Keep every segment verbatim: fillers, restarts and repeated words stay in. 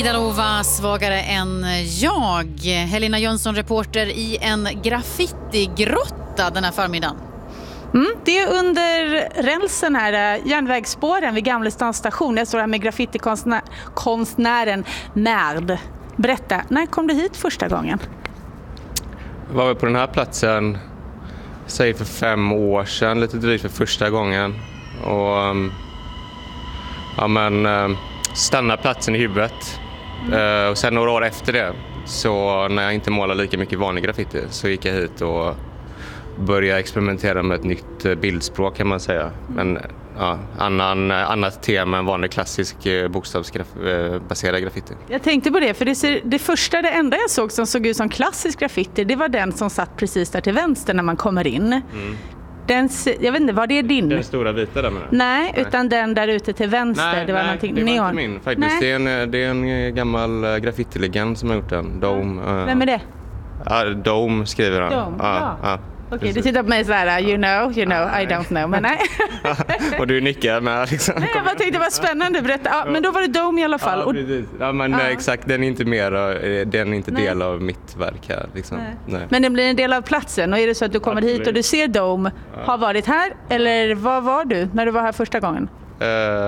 Idalova svagare än jag. Helena Jönsson, reporter i en graffitigrotta den här förmiddagen. Mm, det är under rälsen här, järnvägsspåren vid Gamlestans station. Jag står här med graffitikonstnären Merd. Berätta, när kom du hit första gången? Jag var på den här platsen, säg för fem år sedan, lite drygt för första gången. Och ja, men stanna platsen i huvudet. Mm. Och sen några år efter det, så när jag inte målar lika mycket vanlig graffiti, så gick jag hit och började experimentera med ett nytt bildspråk, kan man säga. Men ja, annan, annat tema än vanlig klassisk bokstavsbaserad graffiti. Jag tänkte på det, för det, ser, det första, det enda jag såg som såg ut som klassisk graffiti, det var den som satt precis där till vänster när man kommer in. Mm. Den, jag vet inte, var det din? Den stora vita där med nej, nej, utan den där ute till vänster. Nej, det var nej, någonting det var neon. Inte min faktiskt. Det är, en, det är en gammal graffitilegend som har gjort den. Dome. Vem är det? Ja, Dome skriver han. Dome, ja. ja. Okej, okay, du tittar på mig så här, you know, you know, I don't know, men nej. Och du nickar med liksom. Nej, jag bara tänkte, det var spännande, berätta. Ja, men då var det Dome i alla fall. Ja, precis. Ja, men ja. Exakt, den är inte mer, den är inte nej. del av mitt verk här. Liksom. Nej. Nej. Men den blir en del av platsen, och är det så att du kommer Absolut. hit och du ser Dome, ja. har varit här, eller var var du när du var här första gången? Uh,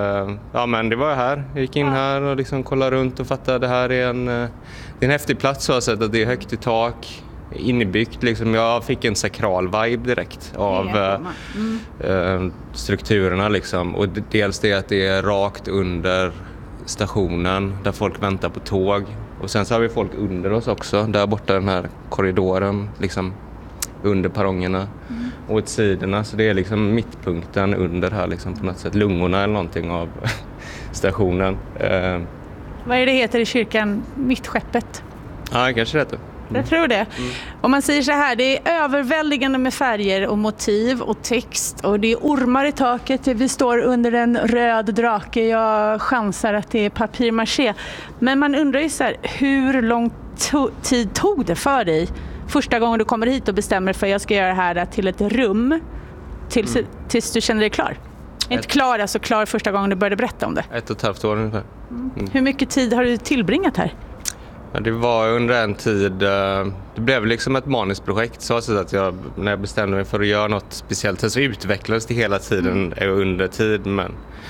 ja, men det var jag här. Jag gick in ja. här och liksom kollade runt och fattade att det här är en, det är en häftig plats, så att det är högt i tak. Inbyggt liksom, jag fick en sakral vibe direkt av mm. eh, strukturerna liksom, och dels det att det är rakt under stationen där folk väntar på tåg, och sen så har vi folk under oss också, där borta den här korridoren liksom under perrongerna mm. och åt sidorna, så det är liksom mittpunkten under här liksom på något sätt, lungorna eller någonting av stationen. Eh. Vad är det heter i kyrkan? Mittskeppet? Ja, kanske det heter. Jag tror det. Mm. Om man säger så här, det är överväldigande med färger och motiv och text, och det är ormar i taket. Vi står under en röd drake. Jag chansar att det är papier-maché. Men man undrar ju så här, hur lång to- tid tog det för dig första gången du kommer hit och bestämmer för att jag ska göra det här till ett rum tills, mm. tills du känner dig klar? Ett... Inte klar, alltså klar första gången du började berätta om det. Ett och ett halvt år ungefär. Mm. Mm. Hur mycket tid har du tillbringat här? Ja, det var under en tid, det blev liksom ett manusprojekt, så att jag, när jag bestämde mig för att göra något speciellt så utvecklades det hela tiden mm. under tid, men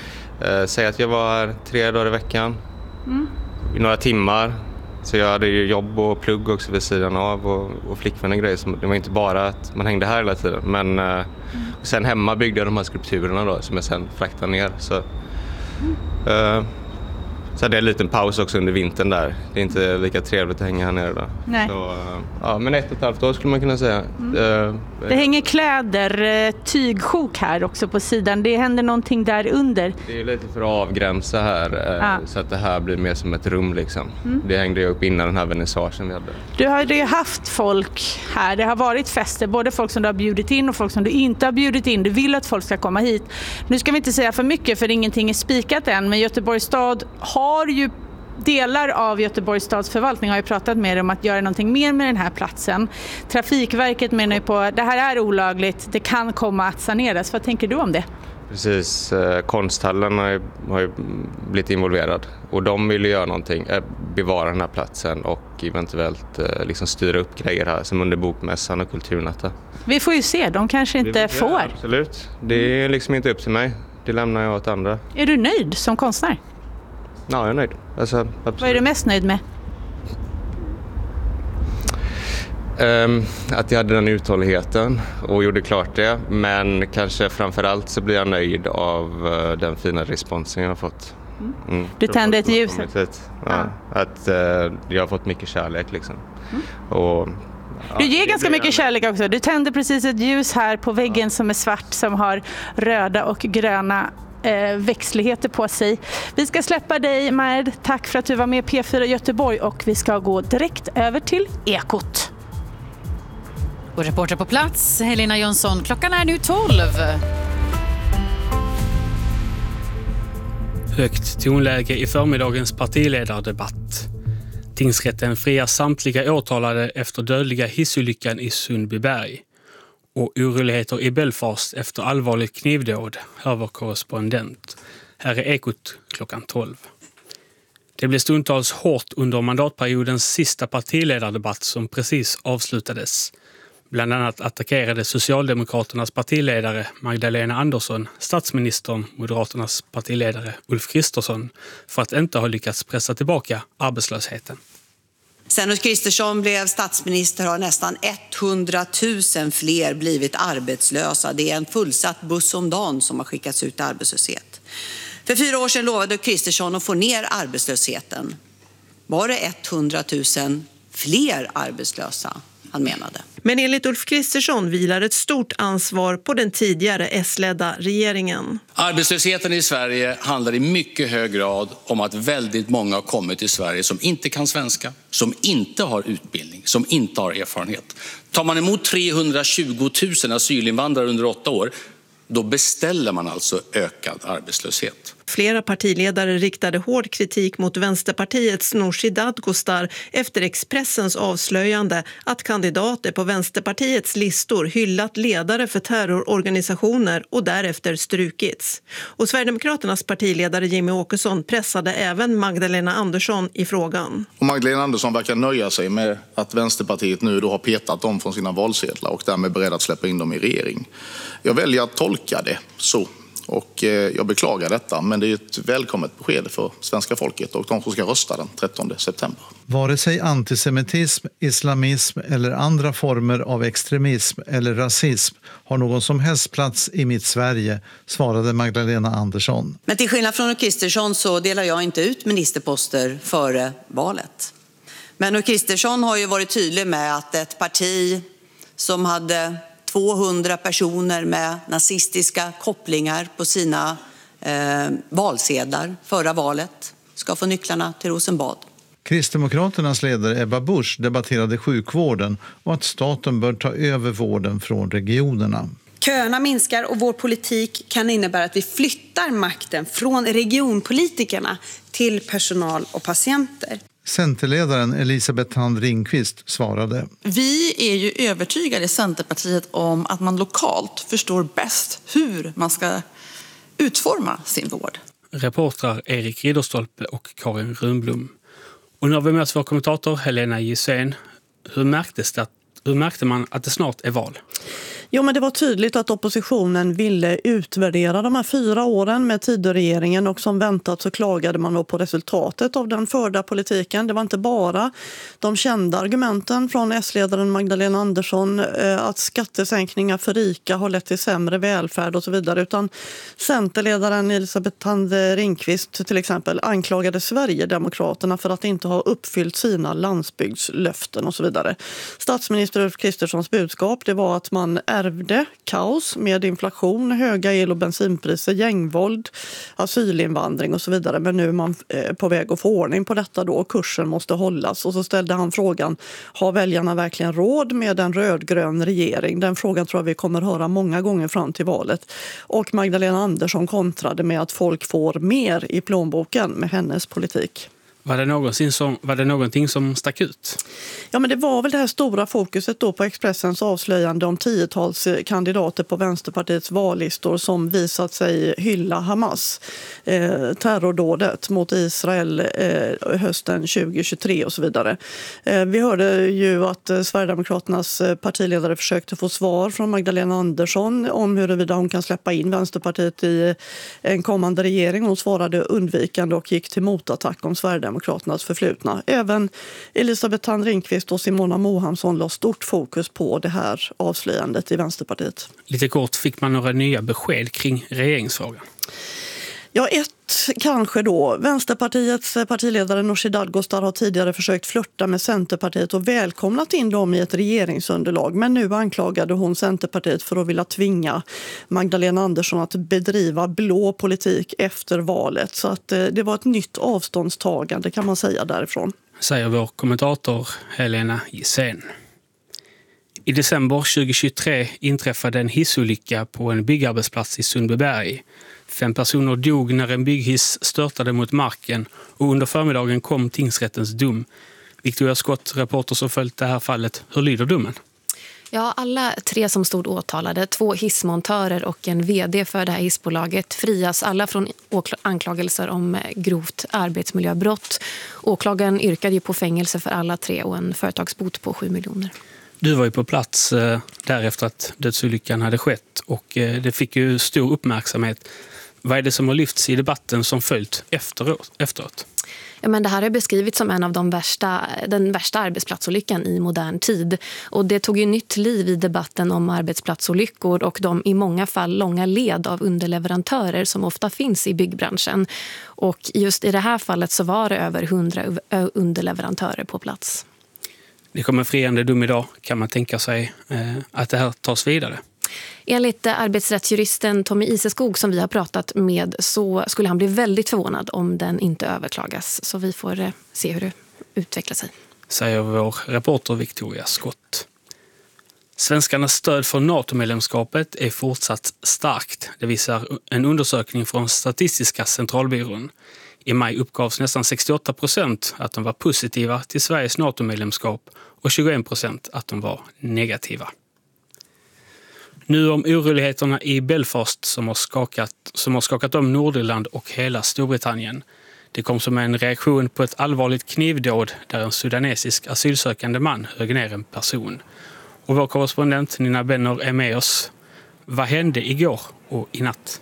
eh, säg att jag var här tre dagar i veckan mm. i några timmar, så jag hade ju jobb och plugg också vid sidan av, och, och flickvän och grejer, så det var inte bara att man hängde här hela tiden, men eh, mm. sen hemma byggde jag de här skulpturerna då, som jag sen fraktade ner, så mm. eh, Så det är en liten paus också under vintern där. Det är inte lika trevligt att hänga här nere då. Nej. Så, ja, men ett och ett halvt år skulle man kunna säga. Mm. Uh, det hänger kläder, tygsjok här också på sidan. Det händer någonting där under. Det är lite för att avgränsa här, ja. så att det här blir mer som ett rum liksom. Mm. Det hängde ju upp innan den här vernissagen vi hade. Du har ju haft folk här. Det har varit fester, både folk som du har bjudit in och folk som du inte har bjudit in. Du vill att folk ska komma hit. Nu ska vi inte säga för mycket, för ingenting är spikat än, men Göteborgs stad har har ju delar av Göteborgs stadsförvaltning har ju pratat med om att göra någonting mer med den här platsen. Trafikverket menar ju på att det här är olagligt, det kan komma att saneras. Vad tänker du om det? Precis, eh, konsthallen har ju, har ju blivit involverad, och de vill ju göra någonting, eh, bevara den här platsen och eventuellt eh, liksom styra upp grejer här som under bokmässan och kulturnatta. Vi får ju se, de kanske inte får. Ja, absolut, det är liksom inte upp till mig, det lämnar jag åt andra. Är du nöjd som konstnär? Ja, jag är nöjd. Alltså, absolut. Vad är du mest nöjd med? Um, att jag hade den uthålligheten och gjorde klart det. Men kanske framförallt så blir jag nöjd av uh, den fina responsen jag har fått. Mm. Du tände ett ljus? Ja, ja. Att uh, jag har fått mycket kärlek liksom. Mm. Och, ja, du ger ganska mycket kärlek också. Du tände precis ett ljus här på väggen ja. som är svart, som har röda och gröna växtligheter på sig. Vi ska släppa dig, Merd. Tack för att du var med i P fyra Göteborg, och vi ska gå direkt över till Ekot. Och reporter på plats, Helena Jönsson. Klockan är nu tolv. Högt tonläge i förmiddagens partiledardebatt. Tingsrätten friar samtliga åtalade efter dödliga hissolyckan i Sundbyberg. Och oroligheter i Belfast efter allvarligt knivdåd, hör vår korrespondent. Här är Ekot klockan tolv. Det blev stundtals hårt under mandatperiodens sista partiledardebatt som precis avslutades. Bland annat attackerade Socialdemokraternas partiledare Magdalena Andersson statsministern, Moderaternas partiledare Ulf Kristersson, för att inte ha lyckats pressa tillbaka arbetslösheten. Sen Ulf Kristersson blev statsminister har nästan hundratusen fler blivit arbetslösa. Det är en fullsatt buss om dagen som har skickats ut i arbetslöshet. För fyra år sedan lovade Kristersson att få ner arbetslösheten. Var det hundratusen fler arbetslösa han menade? Men enligt Ulf Kristersson vilar ett stort ansvar på den tidigare S-ledda regeringen. Arbetslösheten i Sverige handlar i mycket hög grad om att väldigt många har kommit till Sverige som inte kan svenska, som inte har utbildning, som inte har erfarenhet. Tar man emot trehundratjugotusen asylinvandrare under åtta år, då beställer man alltså ökad arbetslöshet. Flera partiledare riktade hård kritik mot Vänsterpartiets Nooshi Dadgostar efter Expressens avslöjande att kandidater på Vänsterpartiets listor hyllat ledare för terrororganisationer och därefter strukits. Och Sverigedemokraternas partiledare Jimmie Åkesson pressade även Magdalena Andersson i frågan. Och Magdalena Andersson verkar nöja sig med att Vänsterpartiet nu då har petat dem från sina valsedlar och därmed är beredd att släppa in dem i regering. Jag väljer att tolka det så. Och jag beklagar detta, men det är ett välkommet besked för svenska folket och de som ska rösta den trettonde september. Vare sig antisemitism, islamism eller andra former av extremism eller rasism har någon som helst plats i mitt Sverige, svarade Magdalena Andersson. Men till skillnad från Ulf Kristersson så delar jag inte ut ministerposter före valet. Men Ulf Kristersson har ju varit tydlig med att ett parti som hade tvåhundra personer med nazistiska kopplingar på sina eh, valsedlar förra valet ska få nycklarna till Rosenbad. Kristdemokraternas ledare Ebba Busch debatterade sjukvården och att staten bör ta över vården från regionerna. Köerna minskar och vår politik kan innebära att vi flyttar makten från regionpolitikerna till personal och patienter. Centerledaren Elisabeth Thand Ringqvist svarade. Vi är ju övertygade i Centerpartiet om att man lokalt förstår bäst hur man ska utforma sin vård. Reportrar Erik Ridderstolpe och Karin Runblom. Och nu har vi med oss vår kommentator Helena Gissén. Hur märktes det, hur märkte man att det snart är val? Jo, men det var tydligt att oppositionen ville utvärdera de här fyra åren med Tidöregeringen och som väntat så klagade man då på resultatet av den förda politiken. Det var inte bara de kända argumenten från S-ledaren Magdalena Andersson att skattesänkningar för rika har lett till sämre välfärd och så vidare, utan Centerledaren Elisabeth Thand Ringqvist till exempel anklagade Sverigedemokraterna för att inte ha uppfyllt sina landsbygdslöften och så vidare. Statsminister Ulf Kristerssons budskap det var att man ärvde kaos med inflation, höga el- och bensinpriser, gängvåld, asylinvandring och så vidare. Men nu är man på väg att få ordning på detta då och kursen måste hållas. Och så ställde han frågan, har väljarna verkligen råd med en rödgrön regering? Den frågan tror jag vi kommer höra många gånger fram till valet. Och Magdalena Andersson kontrade med att folk får mer i plånboken med hennes politik. Var det, någonsin som, var det någonting som stack ut? Ja, men det var väl det här stora fokuset då på Expressens avslöjande om tiotals kandidater på Vänsterpartiets vallistor som visat sig hylla Hamas. Eh, terrordådet mot Israel eh, hösten tjugohundratjugotre och så vidare. Eh, vi hörde ju att eh, Sverigedemokraternas partiledare försökte få svar från Magdalena Andersson om huruvida hon kan släppa in Vänsterpartiet i en kommande regering. Hon svarade undvikande och gick till motattack om Sverigedemokraterna. Demokraternas förflutna. Även Elisabeth Thand Ringqvist och Simona Mohansson la stort fokus på det här avslöjandet i Vänsterpartiet. Lite kort, fick man några nya besked kring regeringsfrågan? Ja, ett kanske då. Vänsterpartiets partiledare Nooshi Dadgostar har tidigare försökt flirta med Centerpartiet och välkomnat in dem i ett regeringsunderlag. Men nu anklagade hon Centerpartiet för att vilja tvinga Magdalena Andersson att bedriva blå politik efter valet. Så att det var ett nytt avståndstagande kan man säga därifrån. Säger vår kommentator Helena Gissén. I december tjugohundratjugotre inträffade en hissolycka på en byggarbetsplats i Sundbyberg. Fem personer dog när en bygghiss störtade mot marken och under förmiddagen kom tingsrättens dom. Victoria Skott, reporter som följt det här fallet. Hur lyder domen? Ja, alla tre som stod åtalade, två hissmontörer och en vd för det här hissbolaget, frias alla från anklagelser om grovt arbetsmiljöbrott. Åklagaren yrkade ju på fängelse för alla tre och en företagsbot på sju miljoner. Du var ju på plats eh, därefter att dödsolyckan hade skett och eh, det fick ju stor uppmärksamhet. Vad är det som har lyfts i debatten som följt efteråt? efteråt? Ja, men det här har beskrivits som en av de värsta, den värsta arbetsplatsolyckan i modern tid. Och det tog ju nytt liv i debatten om arbetsplatsolyckor och de i många fall långa led av underleverantörer som ofta finns i byggbranschen. Och just i det här fallet så var det över hundra underleverantörer på plats. Det kommer friande dom idag. Kan man tänka sig eh, att det här tas vidare? Enligt arbetsrättsjuristen Tommy Iseskog som vi har pratat med så skulle han bli väldigt förvånad om den inte överklagas. Så vi får se hur det utvecklar sig. Säger vår reporter Victoria Skott. Svenskarnas stöd för NATO-medlemskapet är fortsatt starkt. Det visar en undersökning från Statistiska centralbyrån. I maj uppgavs nästan sextioåtta procent att de var positiva till Sveriges NATO-medlemskap och tjugoen procent att de var negativa. Nu om oroligheterna i Belfast som har skakat, som har skakat om Nordirland och hela Storbritannien. Det kom som en reaktion på ett allvarligt knivdåd där en sudanesisk asylsökande man högg ner en person. Och vår korrespondent Nina Benner är med oss. Vad hände igår och i natt?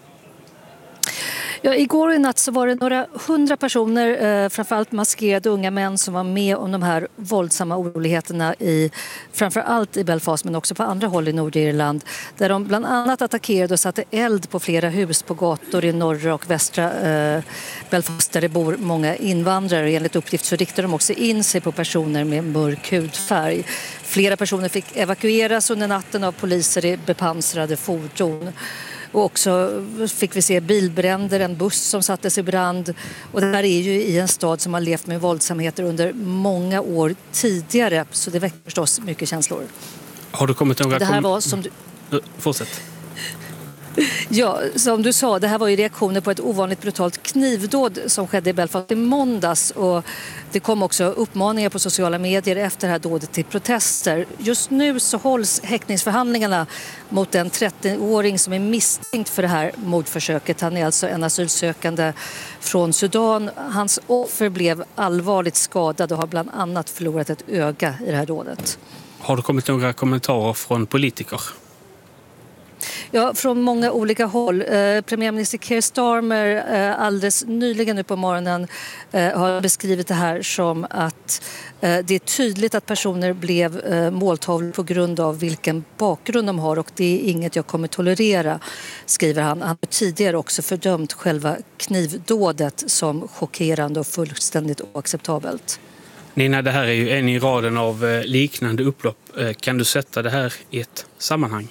Ja, igår och i natt så var det några hundra personer, eh, framförallt maskerade unga män som var med om de här våldsamma oroligheterna i, framförallt i Belfast men också på andra håll i Nordirland. Där de bland annat attackerade och satte eld på flera hus på gator i norra och västra eh, Belfast där det bor många invandrare. Enligt uppgift så riktade de också in sig på personer med mörk hudfärg. Flera personer fick evakueras under natten av poliser i bepansrade fordon. Och också fick vi se bilbränder, en buss som sattes i brand. Och det här är ju i en stad som har levt med våldsamheter under många år tidigare. Så det väcker förstås mycket känslor. Har du kommit några... Det här var som du... Fortsätt. Ja, som du sa, det här var ju reaktioner på ett ovanligt brutalt knivdåd som skedde i Belfast i måndags. Och det kom också uppmaningar på sociala medier efter det här dådet till protester. Just nu så hålls häktningsförhandlingarna mot en trettioåring som är misstänkt för det här mordförsöket. Han är alltså en asylsökande från Sudan. Hans offer blev allvarligt skadad och har bland annat förlorat ett öga i det här dådet. Har det kommit några kommentarer från politiker? Ja, från många olika håll. Eh, premiärminister Keir Starmer eh, alldeles nyligen nu på morgonen eh, har beskrivit det här som att eh, det är tydligt att personer blev eh, måltavlor på grund av vilken bakgrund de har och det är inget jag kommer tolerera, skriver han. Han har tidigare också fördömt själva knivdådet som chockerande och fullständigt oacceptabelt. Nina, det här är ju en i raden av eh, liknande upplopp. Eh, kan du sätta det här i ett sammanhang?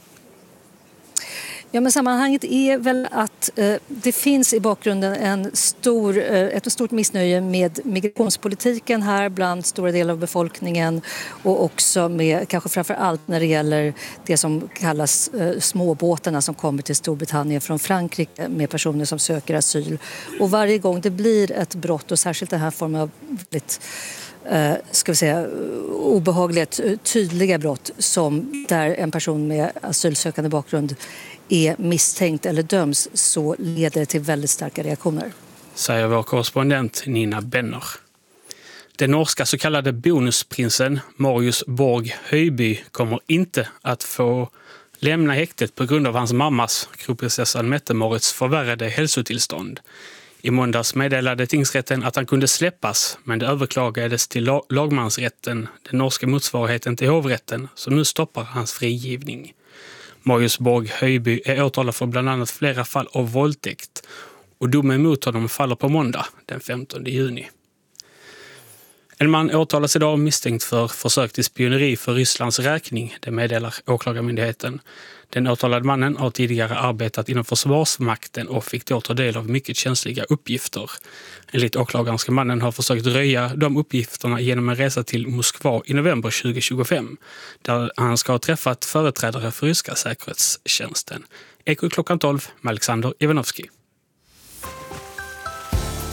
Ja, men sammanhanget är väl att eh, det finns i bakgrunden en stor, eh, ett stort missnöje med migrationspolitiken här bland stora delar av befolkningen och också med, kanske framför allt när det gäller det som kallas eh, småbåtarna som kommer till Storbritannien från Frankrike med personer som söker asyl. Och varje gång det blir ett brott och särskilt den här formen av väldigt Uh, ska vi säga, obehagliga, tydliga brott som där en person med asylsökande bakgrund är misstänkt eller döms så leder det till väldigt starka reaktioner. Säger vår korrespondent Nina Benner. Den norska så kallade bonusprinsen Marius Borg Høiby kommer inte att få lämna häktet på grund av hans mammas, kronprinsessan Mette-Marits förvärrade hälsotillstånd. I måndags meddelade tingsrätten att han kunde släppas, men det överklagades till lagmansrätten, den norska motsvarigheten till hovrätten, som nu stoppar hans frigivning. Marius Borg Høiby är åtalad för bland annat flera fall av våldtäkt och domen mot honom faller på måndag den femtonde juni. En man åtalas idag misstänkt för försök till spioneri för Rysslands räkning, det meddelar åklagarmyndigheten. Den åtalade mannen har tidigare arbetat inom försvarsmakten och fick då ta del av mycket känsliga uppgifter. Enligt åklagaren ska mannen ha försökt röja de uppgifterna genom en resa till Moskva i november tjugohundratjugofem, där han ska ha träffat företrädare för ryska säkerhetstjänsten. Eko klockan tolv med Alexander Ivanovski.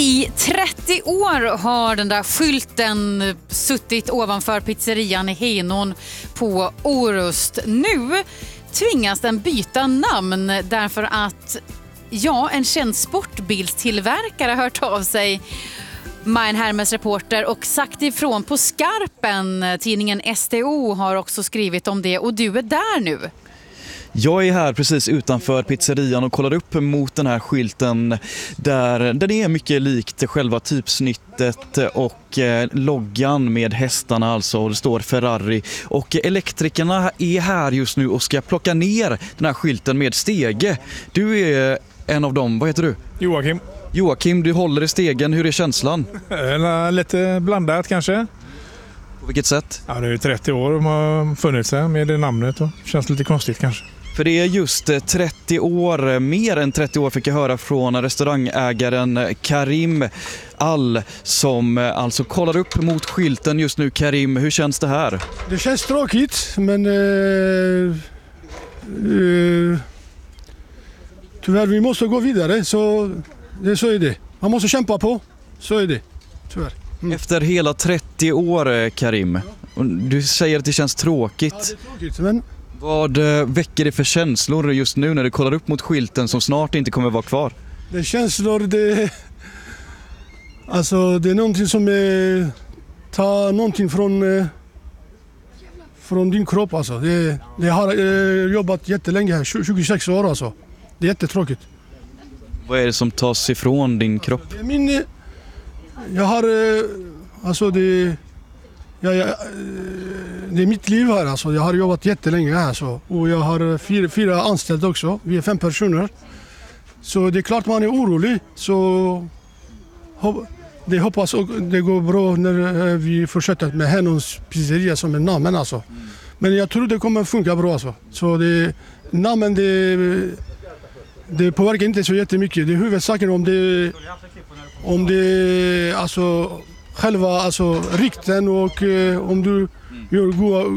I trettio år har den där skylten suttit ovanför pizzerian i Henån på Orust. Nu tvingas den byta namn därför att ja, en känd sportbildstillverkare har hört av sig. Mein Hermes reporter och sagt ifrån på skarpen. Tidningen S T O har också skrivit om det och du är där nu. Jag är här precis utanför pizzerian och kollar upp mot den här skylten där, där det är mycket likt själva typsnittet och eh, loggan med hästarna alltså, och det står Ferrari. Och elektrikerna är här just nu och ska plocka ner den här skylten med stege. Du är en av dem, vad heter du? Joakim. Joakim, du håller i stegen, hur är känslan? Lite blandat kanske. På vilket sätt? Ja, det är trettio år som har funnits här med det namnet och det känns lite konstigt kanske. För det är just trettio år, mer än trettio år fick jag höra från restaurangägaren Karim Al som alltså kollar upp mot skylten just nu. Karim, hur känns det här? Det känns tråkigt men eh, eh, tyvärr vi måste gå vidare så, det, så är det. Man måste kämpa på, så är det tyvärr. Mm. Efter hela trettio år, Karim, du säger att det känns tråkigt. Ja, det är tråkigt men... Vad väcker det för känslor just nu när du kollar upp mot skylten som snart inte kommer vara kvar? Det känslor, det, alltså, det är någonting som är, tar någonting från, eh, från din kropp. Alltså. Det, det har eh, jobbat jättelänge här, tjugosex år. Alltså. Det är jättetråkigt. Vad är det som tas ifrån din kropp? Det är min, jag har, eh, alltså det... Ja, ja, det är mitt liv här. Alltså. Jag har jobbat jättelänge här. Så. Och jag har fyra, fyra anställda också. Vi är fem personer. Så det är klart man är orolig. Så det hoppas och det går bra när vi fortsätter med Henåns pizzeria som är namnen. Alltså. Men jag tror det kommer funka bra. Alltså. Så det, namnen det, det påverkar inte så jättemycket. Det är huvudsaken om det... Om det alltså, själva alltså, rikten och eh, om du gör goda